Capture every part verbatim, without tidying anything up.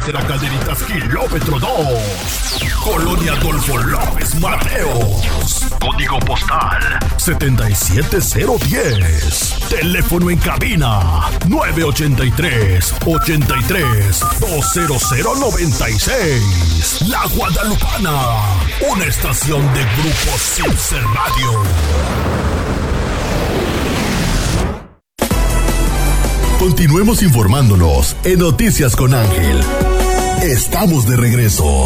Carretera Calderitas, kilómetro dos. Colonia Adolfo López Mateos. Código postal setenta y siete cero diez. Teléfono en cabina nueve ochenta y tres, ochenta y tres, dos cero cero noventa y seis. La Guadalupana, una estación de Grupo Silce Radio. Continuemos informándonos en Noticias con Ángel. Estamos de regreso.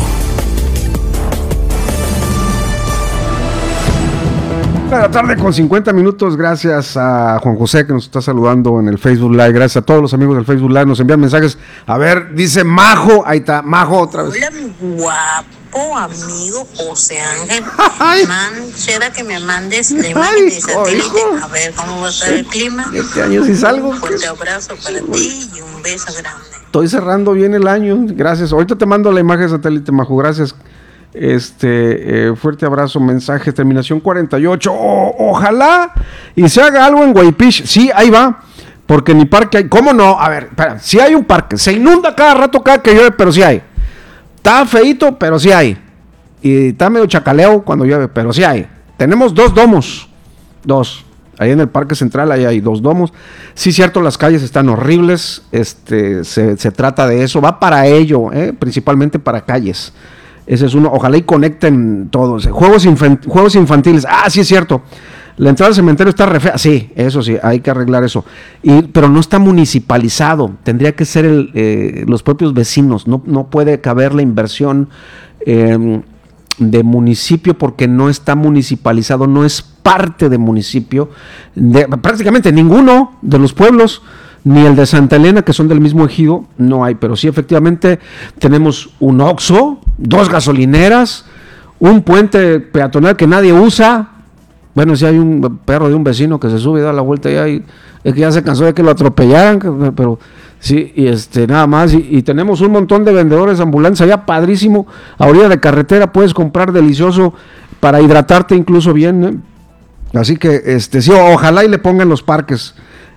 Buenas tardes con cincuenta minutos. Gracias a Juan José que nos está saludando en el Facebook Live. Gracias a todos los amigos del Facebook Live. Nos envían mensajes. A ver, dice Majo. Ahí está, Majo otra vez. Hola, mi guapo amigo José Ángel. Man, será que me mandes la imagen de satélite. A ver cómo va a estar el clima. Este año sí salgo. Un fuerte abrazo para ti y un beso grande. Estoy cerrando bien el año. Gracias. Ahorita te mando la imagen de satélite, Majo. Gracias. Este, eh, fuerte abrazo, mensaje, terminación cuarenta y ocho. O, ojalá y se haga algo en Guaypish. Sí, ahí va, porque ni parque hay. ¿Cómo no? A ver, espera, sí hay un parque. Se inunda cada rato, cada que llueve, pero sí hay. Está feíto, pero sí hay. Y está medio chacaleo cuando llueve, pero sí hay. Tenemos dos domos. Dos. Ahí en el Parque Central ahí hay dos domos. Sí, cierto, las calles están horribles. Este, se, se trata de eso. Va para ello, eh, principalmente para calles. Ese es uno, ojalá y conecten todos. Juegos, infant- juegos infantiles, ah, sí es cierto. La entrada al cementerio está re fea, sí, eso sí, hay que arreglar eso. Y, pero no está municipalizado, tendría que ser el, eh, los propios vecinos, no, no puede caber la inversión eh, de municipio porque no está municipalizado, no es parte de municipio, de, prácticamente ninguno de los pueblos. Ni el de Santa Elena, que son del mismo ejido, no hay, pero sí efectivamente tenemos un Oxxo, dos gasolineras, un puente peatonal que nadie usa. Bueno, si hay un perro de un vecino que se sube y da la vuelta y hay, es que ya se cansó de que lo atropellaran, pero sí, y este nada más, y, y tenemos un montón de vendedores ambulantes allá, padrísimo, a orilla de carretera puedes comprar delicioso para hidratarte incluso bien, ¿eh? Así que este sí, ojalá y le pongan los parques.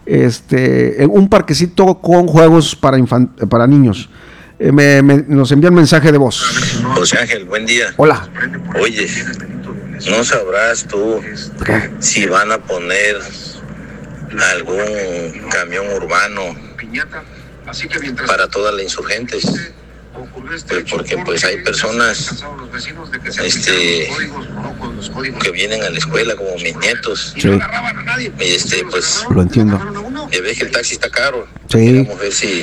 Este, un parquecito con juegos para infant- para niños. Eh, me, me, nos envían mensaje de voz. José Ángel, buen día. Hola. Oye, ¿no sabrás tú ¿Qué? si van a poner algún camión urbano para todas las insurgentes? Pues porque pues hay personas este que vienen a la escuela como mis nietos. Sí. Y este pues Lo entiendo. y ves que el taxi está caro. Sí. Vamos a ver si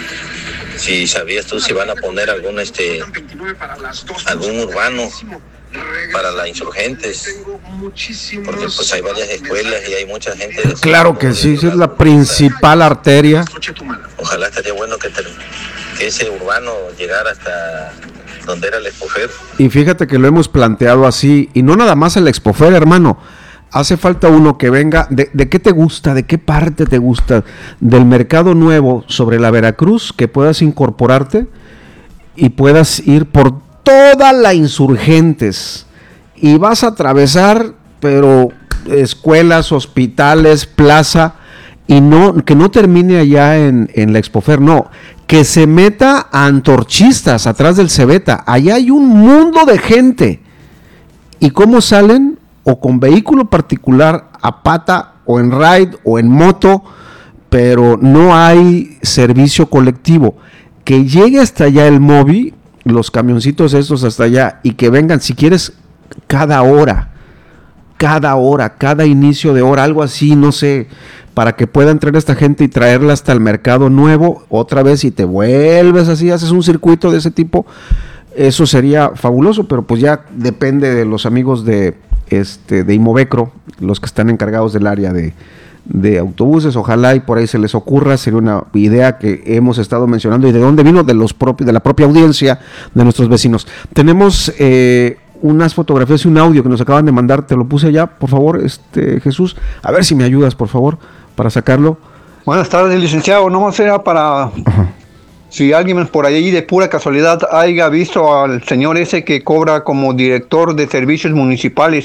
si sabías tú si van a poner algún este algún urbano para las insurgentes, porque pues hay varias escuelas y hay mucha gente. Claro que sí, sí es la principal arteria. Ojalá estaría bueno que, ter- que ese urbano llegara hasta donde era el Expofer. Y fíjate que lo hemos planteado así, y no nada más el Expofer, hermano. Hace falta uno que venga, de, ¿de qué te gusta? ¿De qué parte te gusta? Del Mercado Nuevo sobre la Veracruz, que puedas incorporarte y puedas ir por toda la Insurgentes y vas a atravesar, pero escuelas, hospitales, plaza, y no que no termine allá en, en la Expofer, no, que se meta a Antorchistas, atrás del Cebeta. Allá hay un mundo de gente. ¿Y cómo salen? O con vehículo particular, a pata, o en ride, o en moto, pero no hay servicio colectivo. Que llegue hasta allá el móvil, los camioncitos estos hasta allá, y que vengan, si quieres, cada hora, cada hora, cada inicio de hora, algo así, no sé, para que pueda entrar esta gente y traerla hasta el Mercado Nuevo, otra vez, y te vuelves así, haces un circuito de ese tipo, eso sería fabuloso, pero pues ya depende de los amigos de este de Imovecro, los que están encargados del área de, de autobuses, ojalá y por ahí se les ocurra, sería una idea que hemos estado mencionando. ¿Y de dónde vino? De los propios, de la propia audiencia, de nuestros vecinos. Tenemos eh, unas fotografías y un audio que nos acaban de mandar, te lo puse allá, por favor, este Jesús, a ver si me ayudas, por favor, para sacarlo. Buenas tardes, licenciado, no más era para... Ajá. Si alguien por ahí de pura casualidad haya visto al señor ese que cobra como director de servicios municipales.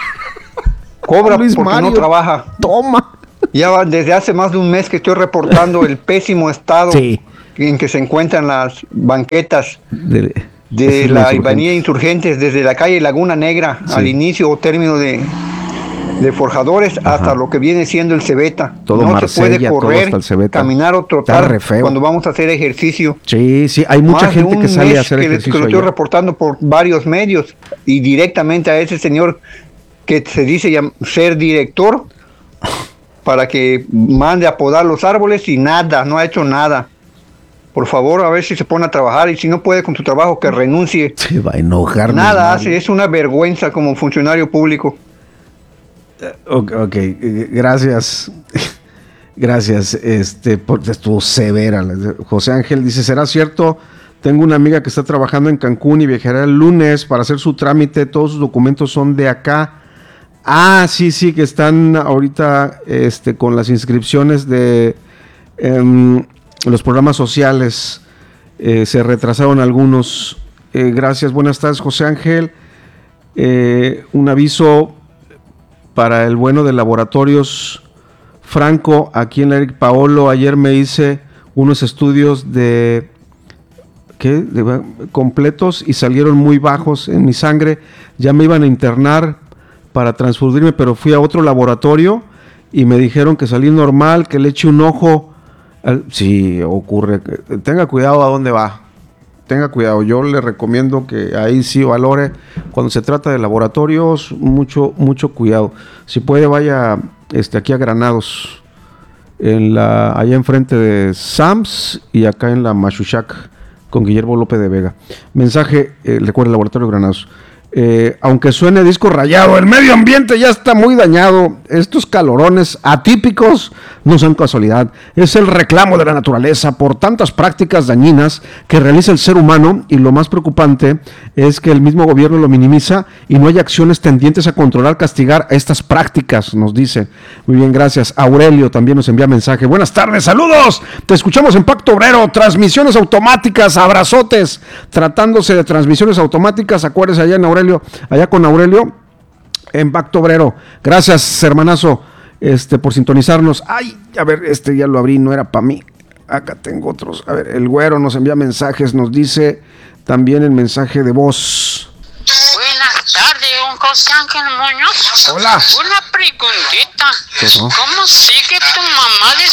Cobra Luis porque Mario, no trabaja. Toma. Ya va, desde hace más de un mes que estoy reportando el pésimo estado sí. en que se encuentran las banquetas De, de la Avenida Insurgentes, desde la calle Laguna Negra, sí, al inicio o término de, de Forjadores, ajá, hasta lo que viene siendo el Cebeta. Todo no Marsella, se puede correr, caminar o trotar cuando vamos a hacer ejercicio. Sí, sí, hay mucha Más gente que sale a hacer que ejercicio. Que lo estoy reportando por varios medios y directamente a ese señor que se dice ser director para que mande a podar los árboles y nada, no ha hecho nada. Por favor, a ver si se pone a trabajar y si no puede con su trabajo, que renuncie. Se va a enojar. Nada hace, es una vergüenza como funcionario público. Ok, okay. Gracias. Gracias. Este, porque estuvo severa. José Ángel dice, ¿será cierto? Tengo una amiga que está trabajando en Cancún y viajará el lunes para hacer su trámite. Todos sus documentos son de acá. Ah, sí, sí, que están ahorita este, con las inscripciones de eh, los programas sociales. Eh, se retrasaron algunos. Eh, gracias, buenas tardes, José Ángel. Eh, un aviso para el bueno de Laboratorios Franco, aquí en la Eric Paolo. Ayer me hice unos estudios de, ¿qué? de completos y salieron muy bajos en mi sangre. Ya me iban a internar para transfundirme, pero fui a otro laboratorio y me dijeron que salí normal, que le eche un ojo. Al, sí, ocurre. Tenga cuidado a dónde va. Tenga cuidado. Yo le recomiendo que ahí sí valore. Cuando se trata de laboratorios, mucho, mucho cuidado. Si puede, vaya este, aquí a Granados, en la, allá enfrente de Sams y acá en la Machuchac, con Guillermo López de Vega. Mensaje, eh, recuerda, Laboratorio Granados. Eh, aunque suene disco rayado, el medio ambiente ya está muy dañado. Estos calorones atípicos no son casualidad, es el reclamo de la naturaleza por tantas prácticas dañinas que realiza el ser humano, y lo más preocupante es que el mismo gobierno lo minimiza y no hay acciones tendientes a controlar, castigar a estas prácticas, nos dice. Muy bien, gracias. Aurelio también nos envía mensaje. Buenas tardes, saludos, te escuchamos en Pacto Obrero, transmisiones automáticas, abrazotes. Tratándose de transmisiones automáticas, acuérdese allá en Aurelio, allá con Aurelio en Pacto Obrero. Gracias, hermanazo, este, por sintonizarnos. Ay, a ver, este ya lo abrí, no era para mí. Acá tengo otros. A ver, el güero nos envía mensajes, nos dice también el mensaje de voz. Buenas tardes, don José Ángel Muñoz. Hola. Una preguntita. Uh-huh. ¿Cómo sigue tu mamá de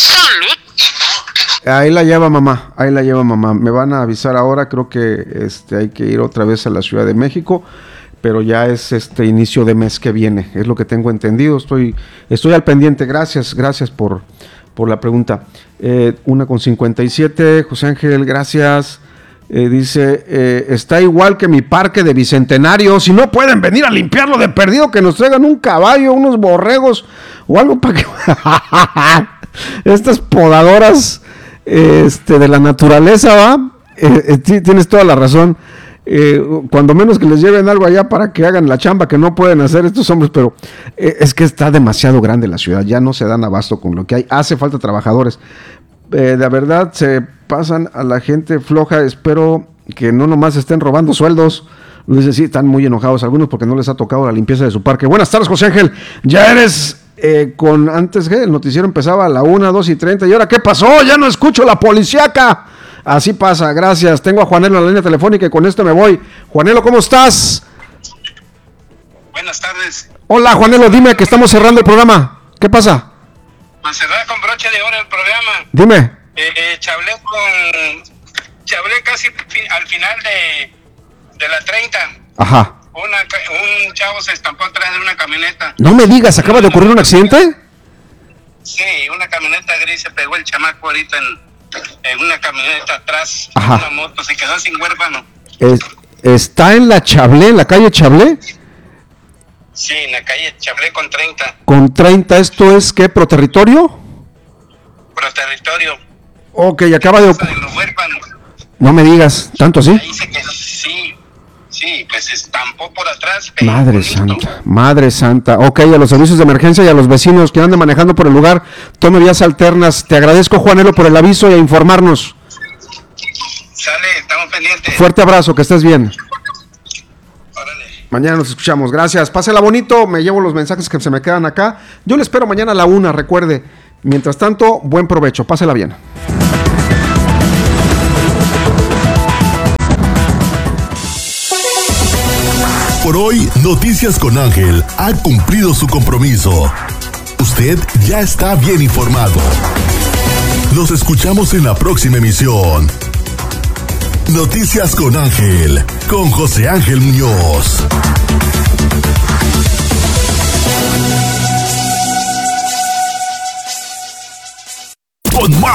salud? Ahí la lleva mamá, ahí la lleva mamá. Me van a avisar ahora, creo que este, hay que ir otra vez a la Ciudad de México, pero ya es este inicio de mes que viene, es lo que tengo entendido. Estoy, estoy al pendiente. Gracias, gracias por, por la pregunta. Eh, una con cincuenta y siete, José Ángel, gracias. Eh, dice, eh, está igual que mi parque de Bicentenario. Si no pueden venir a limpiarlo de perdido, que nos traigan un caballo, unos borregos o algo para que... Estas podadoras este, de la naturaleza, ¿va? Eh, eh, t- tienes toda la razón. Eh, cuando menos que les lleven algo allá para que hagan la chamba que no pueden hacer estos hombres, pero eh, es que está demasiado grande la ciudad, ya no se dan abasto con lo que hay, hace falta trabajadores. Eh, de verdad se pasan a la gente floja. Espero que no nomás estén robando sueldos. Dice, sí, están muy enojados algunos porque no les ha tocado la limpieza de su parque. Buenas tardes, José Ángel. Ya eres eh, con antes que el noticiero empezaba a la una, dos y treinta. ¿Y ahora qué pasó? Ya no escucho la policíaca. Así pasa, gracias. Tengo a Juanelo en la línea telefónica y con esto me voy. Juanelo, ¿cómo estás? Buenas tardes. Hola, Juanelo, dime que estamos cerrando el programa. ¿Qué pasa? Para cerrar con broche de oro el programa. Dime. Eh, eh, chablé con... Chablé casi fi- al final de, de la treinta. Ajá. Una, un chavo se estampó atrás de una camioneta. No me digas, ¿acaba de ocurrir un accidente? Sí, una camioneta gris, se pegó el chamaco ahorita en, en una camioneta atrás. Ajá. Una moto, se quedó sin huérfano. Es, ¿Está en la Chablé, en la calle Chablé? Sí, en la calle Chablé con treinta. Con treinta, ¿esto es qué? ¿Pro territorio? Pro territorio. Ok, acaba de... Casa de los huérfanos. No me digas, ¿tanto así? Ahí se quedó, sí, sí, pues se estampó por atrás. pero Madre bonito. santa, madre santa. Ok, a los servicios de emergencia y a los vecinos que anden manejando por el lugar, tome vías alternas. Te agradezco, Juanelo, por el aviso y a informarnos. Sale, estamos pendientes. Fuerte abrazo, que estés bien. Órale. Mañana nos escuchamos, gracias. Pásela bonito, me llevo los mensajes que se me quedan acá. Yo le espero mañana a la una, recuerde. Mientras tanto, buen provecho, pásela bien. por hoy, Noticias con Ángel ha cumplido su compromiso. Usted ya está bien informado. Nos escuchamos en la próxima emisión. Noticias con Ángel, con José Ángel Muñoz.